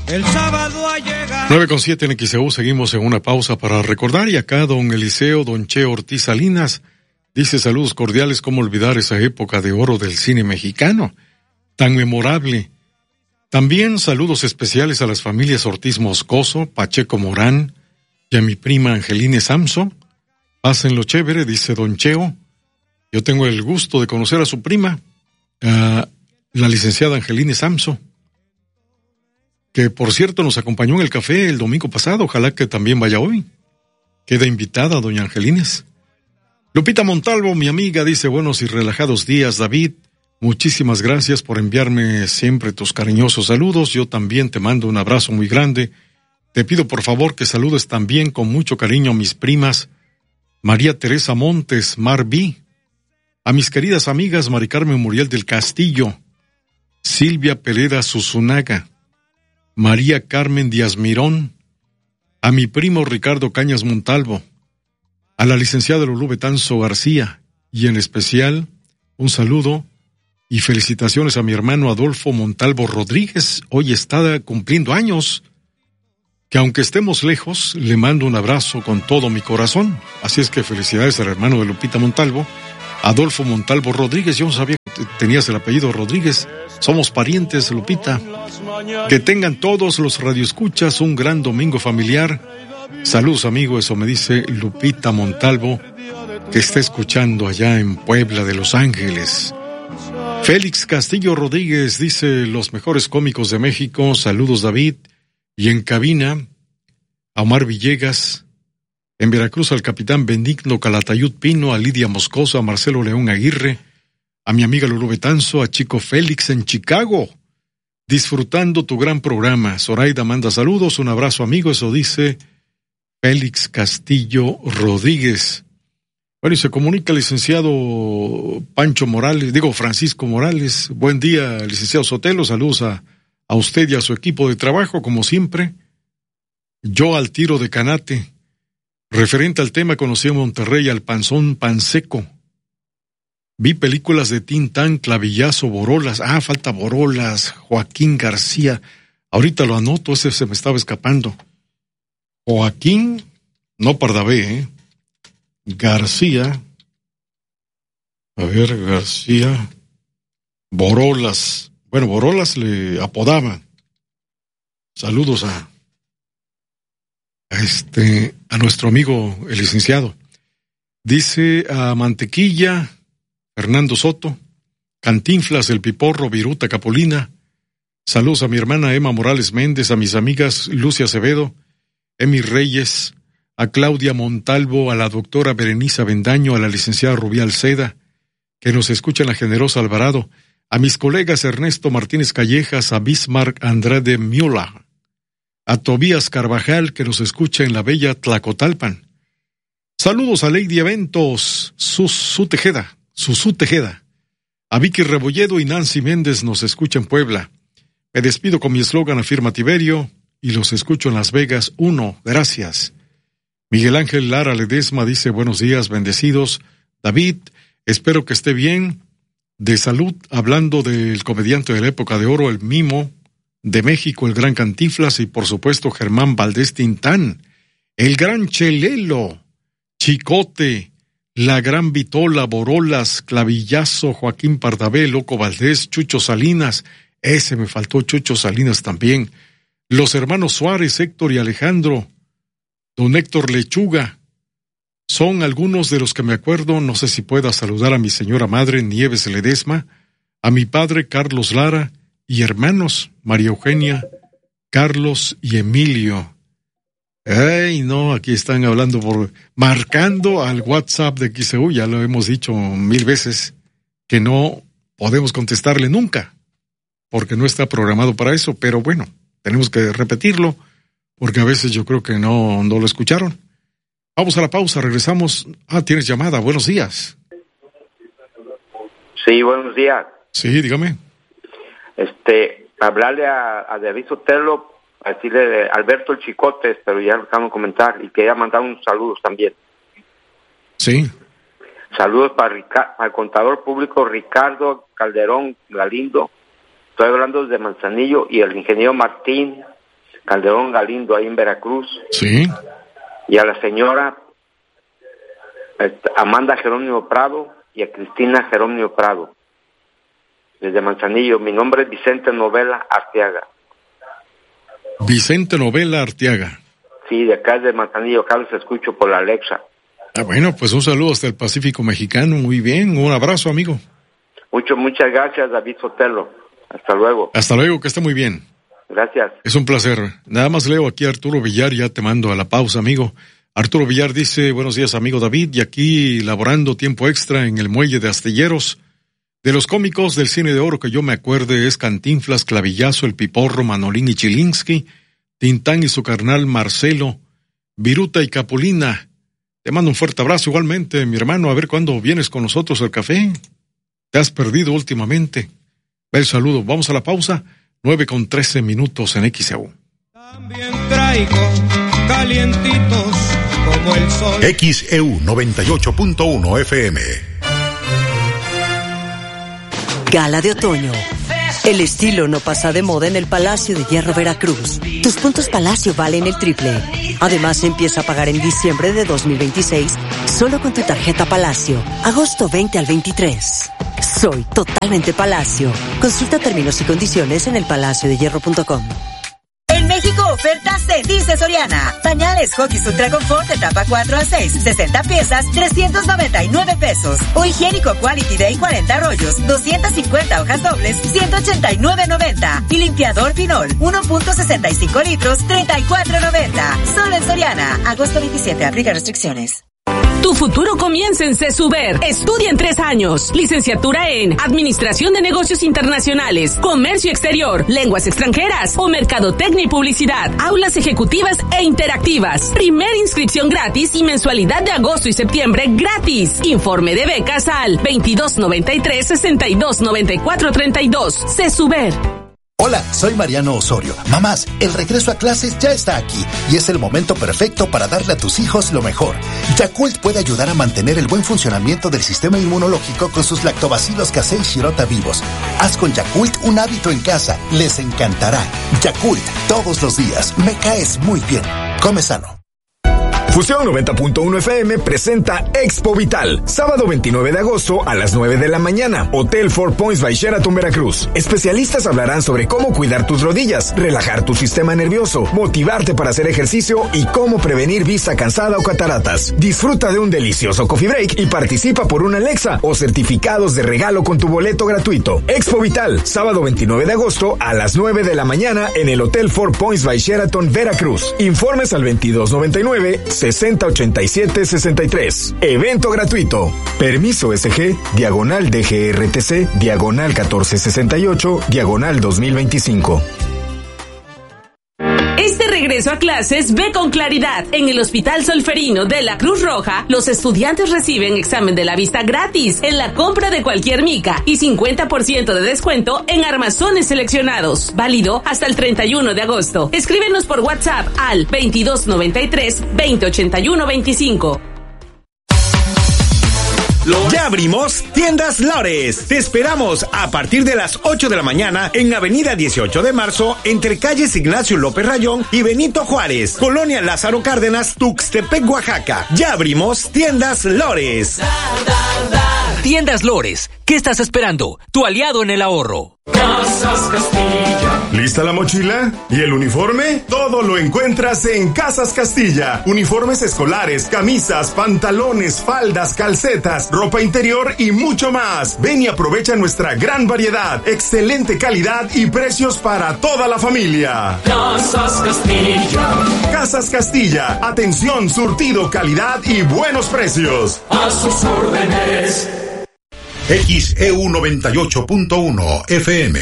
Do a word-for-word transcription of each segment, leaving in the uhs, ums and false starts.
El sábado ha llegado. nueve con siete en X E U, seguimos en una pausa para recordar, y acá don Eliseo, don Cheo Ortiz Salinas, dice saludos cordiales, cómo olvidar esa época de oro del cine mexicano, tan memorable. También saludos especiales a las familias Ortiz Moscoso, Pacheco Morán y a mi prima Angeline Samso. Pásenlo chévere, dice don Cheo. Yo tengo el gusto de conocer a su prima, a la licenciada Angeline Samso, que por cierto nos acompañó en el café el domingo pasado, ojalá que también vaya hoy. Queda invitada doña Angelines. Lupita Montalvo, mi amiga, dice buenos y relajados días, David. Muchísimas gracias por enviarme siempre tus cariñosos saludos. Yo también te mando un abrazo muy grande. Te pido por favor que saludes también con mucho cariño a mis primas María Teresa Montes, Marví, a mis queridas amigas Mari Carmen Muriel del Castillo, Silvia Pereda Susunaga, María Carmen Díaz Mirón, a mi primo Ricardo Cañas Montalvo, a la licenciada Lulú Betanzo García, y en especial un saludo y felicitaciones a mi hermano Adolfo Montalvo Rodríguez, hoy está cumpliendo años, que aunque estemos lejos, le mando un abrazo con todo mi corazón. Así es que felicidades al hermano de Lupita Montalvo, Adolfo Montalvo Rodríguez. Yo no sabía que tenías el apellido Rodríguez. Somos parientes, Lupita. Que tengan todos los radioescuchas un gran domingo familiar. Saludos, amigo, eso me dice Lupita Montalvo, que está escuchando allá en Puebla de Los Ángeles. Félix Castillo Rodríguez dice los mejores cómicos de México. Saludos, David. Y en cabina, a Omar Villegas, en Veracruz al capitán Benigno Calatayud Pino, a Lidia Moscoso, a Marcelo León Aguirre, a mi amiga Lulú Betanzo, a Chico Félix en Chicago, disfrutando tu gran programa. Zoraida manda saludos, un abrazo amigo, eso dice Félix Castillo Rodríguez. Bueno, y se comunica el licenciado Pancho Morales, digo Francisco Morales. Buen día, licenciado Sotelo, saludos a A usted y a su equipo de trabajo, como siempre. Yo al tiro de canate. Referente al tema, conocí en Monterrey al panzón Panseco. Vi películas de Tintán, Clavillazo, Borolas. Ah, falta Borolas, Joaquín García. Ahorita lo anoto, ese se me estaba escapando. Joaquín, no Pardavé, ¿eh? García. A ver, García. Borolas. Bueno, Borolas le apodaban. Saludos a, a este, a nuestro amigo el licenciado. Dice a Mantequilla, Fernando Soto, Cantinflas, El Piporro, Viruta Capulina. Saludos a mi hermana Emma Morales Méndez, a mis amigas Lucia Acevedo, Emi Reyes, a Claudia Montalvo, a la doctora Berenice Bendaño, a la licenciada Rubí Alceda, que nos escucha en la Generosa Alvarado, a mis colegas Ernesto Martínez Callejas, a Bismarck Andrade Miula, a Tobías Carvajal, que nos escucha en la bella Tlacotalpan. Saludos a Lady Eventos, Susu Tejeda, Susu Tejeda, a Vicky Rebolledo y Nancy Méndez nos escucha en Puebla. Me despido con mi eslogan afirmativerio y los escucho en Las Vegas. Uno, gracias. Miguel Ángel Lara Ledesma dice buenos días, bendecidos. David, espero que esté bien. De salud, hablando del comediante de la época de oro, el Mimo, de México, el gran Cantinflas, y por supuesto Germán Valdés Tintán, el gran Chelelo, Chicote, la gran Vitola, Borolas, Clavillazo, Joaquín Pardavé, Loco Valdés, Chucho Salinas, ese me faltó, Chucho Salinas también, los hermanos Suárez, Héctor y Alejandro, don Héctor Lechuga. Son algunos de los que me acuerdo. No sé si pueda saludar a mi señora madre Nieves Ledesma, a mi padre Carlos Lara y hermanos María Eugenia, Carlos y Emilio. Ay, no, aquí están hablando por... marcando al WhatsApp de X E U, ya lo hemos dicho mil veces, que no podemos contestarle nunca, porque no está programado para eso, pero bueno, tenemos que repetirlo, porque a veces yo creo que no, no lo escucharon. Vamos a la pausa, regresamos. Ah, tienes llamada, buenos días. Sí, buenos días. Sí, dígame. Este, hablarle a, a David Sotelo, a decirle de Alberto el Chicotes, pero ya lo acabo de comentar, y quería mandar unos saludos también. Sí. Saludos para, Rica- para el contador público Ricardo Calderón Galindo, estoy hablando de Manzanillo, y el ingeniero Martín, Calderón Galindo, ahí en Veracruz. Sí. Y a la señora Amanda Jerónimo Prado y a Cristina Jerónimo Prado, desde Manzanillo. Mi nombre es Vicente Novela Arteaga. Vicente Novela Arteaga. Sí, de acá de Manzanillo, acá los escucho por la Alexa. Ah, bueno, pues un saludo hasta el Pacífico Mexicano, muy bien, un abrazo, amigo. Mucho, muchas gracias, David Sotelo. Hasta luego. Hasta luego, que esté muy bien. Gracias. Es un placer. Nada más leo aquí a Arturo Villar, ya te mando a la pausa, amigo. Arturo Villar dice, buenos días, amigo David, y aquí laborando tiempo extra en el muelle de Astilleros. De los cómicos del cine de oro que yo me acuerde es Cantinflas, Clavillazo, El Piporro, Manolín y Chilinsky, Tintán y su carnal Marcelo, Viruta y Capulina. Te mando un fuerte abrazo igualmente, mi hermano, a ver cuándo vienes con nosotros al café. Te has perdido últimamente. El saludo, vamos a la pausa, nueve con trece minutos en X E U. También traigo calientitos como el sol. X E U noventa y ocho punto uno F M. Gala de otoño. El estilo no pasa de moda en el Palacio de Hierro Veracruz. Tus puntos Palacio valen el triple. Además, empieza a pagar en diciembre de dos mil veintiséis solo con tu tarjeta Palacio. Agosto veinte al veintitrés. Soy totalmente Palacio. Consulta términos y condiciones en el palacio de hierro punto com. En México, ofertas de Dice Soriana. Pañales Huggies Ultra Confort de etapa cuatro a seis, sesenta piezas, trescientos noventa y nueve pesos. O higiénico Quality Day cuarenta rollos, doscientas cincuenta hojas dobles, ciento ochenta y nueve noventa. Y limpiador Pinol, uno punto sesenta y cinco litros, treinta y cuatro noventa. Solo en Soriana. Agosto veintisiete, aplica restricciones. Tu futuro comienza en CESUBER. Estudia en tres años. Licenciatura en Administración de Negocios Internacionales, Comercio Exterior, Lenguas Extranjeras o Mercadotecnia y Publicidad. Aulas ejecutivas e interactivas. Primera inscripción gratis y mensualidad de agosto y septiembre gratis. Informe de becas al veintidós noventa y tres, sesenta y dos noventa y cuatro treinta y dos. CESUBER. Hola, soy Mariano Osorio. Mamás, el regreso a clases ya está aquí y es el momento perfecto para darle a tus hijos lo mejor. Yakult puede ayudar a mantener el buen funcionamiento del sistema inmunológico con sus lactobacilos casei shirota vivos. Haz con Yakult un hábito en casa. Les encantará. Yakult, todos los días. Me caes muy bien. Come sano. Fusión noventa punto uno F M presenta Expo Vital, sábado veintinueve de agosto a las nueve de la mañana, Hotel Four Points by Sheraton Veracruz. Especialistas hablarán sobre cómo cuidar tus rodillas, relajar tu sistema nervioso, motivarte para hacer ejercicio y cómo prevenir vista cansada o cataratas. Disfruta de un delicioso coffee break y participa por una Alexa o certificados de regalo con tu boleto gratuito. Expo Vital, sábado veintinueve de agosto a las nueve de la mañana en el Hotel Four Points by Sheraton Veracruz. Informes al veintidós noventa y nueve, sesenta ochenta y siete sesenta y tres. Evento gratuito. Permiso S G, diagonal D G R T C, diagonal catorce sesenta y ocho, diagonal dos mil veinticinco. Este regreso a clases ve con claridad. En el Hospital Solferino de la Cruz Roja, los estudiantes reciben examen de la vista gratis en la compra de cualquier mica y cincuenta por ciento de descuento en armazones seleccionados. Válido hasta el treinta y uno de agosto. Escríbenos por WhatsApp al veintidós noventa y tres, veinte ochenta y uno veinticinco. Ya abrimos Tiendas Lores. Te esperamos a partir de las ocho de la mañana en Avenida dieciocho de marzo, entre calles Ignacio López Rayón y Benito Juárez, Colonia Lázaro Cárdenas, Tuxtepec, Oaxaca. Ya abrimos Tiendas Lores. Tiendas Lores, ¿qué estás esperando? Tu aliado en el ahorro. Casas Castilla. ¿Lista la mochila? ¿Y el uniforme? Todo lo encuentras en Casas Castilla. Uniformes escolares, camisas, pantalones, faldas, calcetas, ropa interior y mucho más. Ven y aprovecha nuestra gran variedad, excelente calidad y precios para toda la familia. Casas Castilla. Casas Castilla. Atención, surtido, calidad y buenos precios. A sus órdenes. X E U noventa y ocho punto uno F M.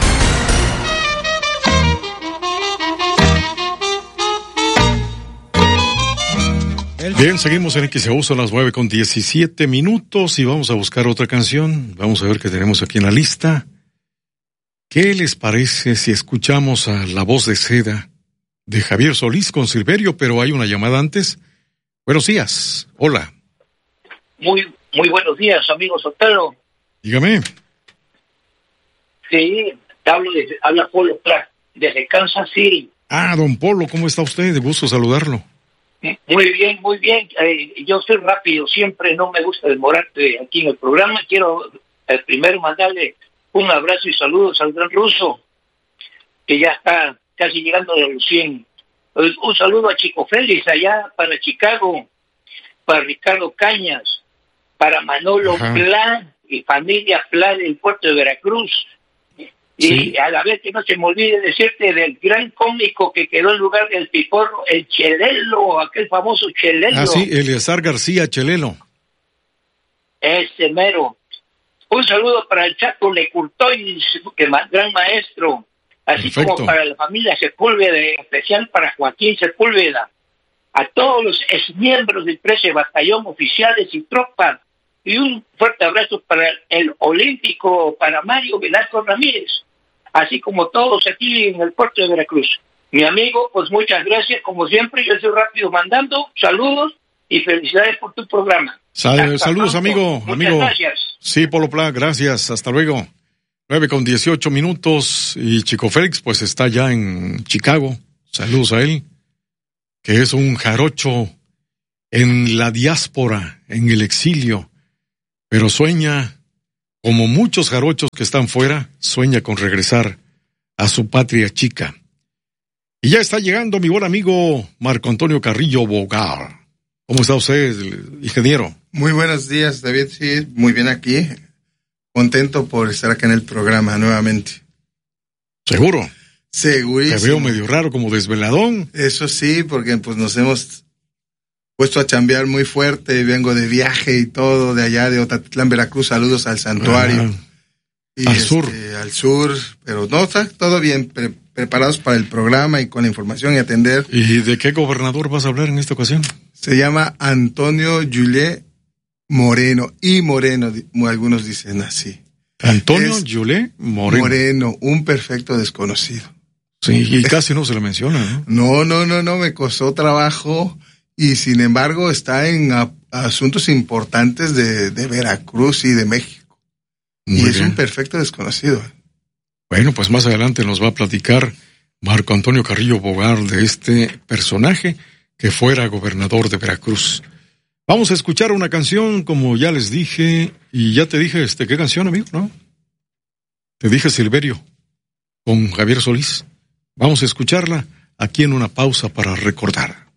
Bien, seguimos en X E U, son las nueve con diecisiete minutos y vamos a buscar otra canción. Vamos a ver qué tenemos aquí en la lista. ¿Qué les parece si escuchamos a La Voz de Seda de Javier Solís con Silverio? Pero hay una llamada antes. Buenos días. Hola. Muy Muy buenos días, amigo Sotelo. Dígame. Sí, hablo de, habla Polo Clark, desde Kansas City. Ah, don Polo, ¿cómo está usted? De gusto saludarlo. Muy bien, muy bien. Eh, yo soy rápido, siempre no me gusta demorarte aquí en el programa. Quiero eh, primero mandarle un abrazo y saludos al gran Ruso, que ya está casi llegando a los cien. Un saludo a Chico Félix allá para Chicago, para Ricardo Cañas, para Manolo Ajá. Plan y familia Plan del puerto de Veracruz. Y Sí. a la vez que no se me olvide decirte del gran cómico que quedó en lugar del Piporro, el Chelelo, aquel famoso Chelelo. Ah, sí, Eleazar García Chelelo. Ese mero. Un saludo para el Chaco Lecurtoy, que ma- gran maestro, así Perfecto. como para la familia Sepúlveda, en especial para Joaquín Sepúlveda, a todos los exmiembros del trece Batallón, oficiales y tropas, y un fuerte abrazo para el Olímpico, para Mario Velasco Ramírez, así como todos aquí en el puerto de Veracruz. Mi amigo, pues muchas gracias, como siempre, yo soy rápido mandando, saludos y felicidades por tu programa. Sal- Hasta saludos, pronto. amigo. Muchas amigo. gracias. Sí, Polo Pla, gracias. Hasta luego. Nueve con dieciocho minutos y Chico Félix pues está ya en Chicago. Saludos a él, que es un jarocho en la diáspora, en el exilio, pero sueña, como muchos jarochos que están fuera, sueña con regresar a su patria chica. Y ya está llegando mi buen amigo Marco Antonio Carrillo Bogar. ¿Cómo está usted, ingeniero? Muy buenos días, David. Sí, muy bien aquí. Contento por estar acá en el programa nuevamente. ¿Seguro? Segurísimo. Te veo medio raro, como desveladón. Eso sí, porque pues nos hemos puesto a chambear muy fuerte. Vengo de viaje y todo, de allá de Otatlán, Veracruz. Saludos al santuario. Ah, y al este, sur. Al sur, pero no, está todo bien, pre- preparados para el programa y con la información y atender. ¿Y de qué gobernador vas a hablar en esta ocasión? Se llama Antonio Yulé Moreno, y Moreno, di- algunos dicen así. Antonio Es Yulé Moreno. Moreno, un perfecto desconocido. Sí, y casi no se le menciona, ¿no? No, no, no, no, me costó trabajo y sin embargo está en a- asuntos importantes de, de Veracruz y de México. Muy y es bien. un perfecto desconocido. Bueno, pues más adelante nos va a platicar Marco Antonio Carrillo Bogar de este personaje que fuera gobernador de Veracruz. Vamos a escuchar una canción, como ya les dije, y ya te dije, este, ¿qué canción, amigo? ¿No? Te dije Silverio, con Javier Solís. Vamos a escucharla aquí en una pausa para recordar.